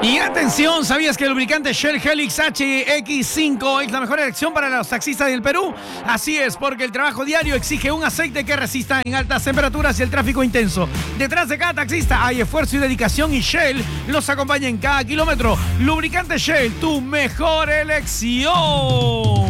Y atención, ¿sabías que el lubricante Shell Helix HX5 es la mejor elección para los taxistas del Perú? Así es, porque el trabajo diario exige un aceite que resista en altas temperaturas y el tráfico intenso. Detrás de cada taxista hay esfuerzo y dedicación, y Shell los acompaña en cada kilómetro. Lubricante Shell, tu mejor elección.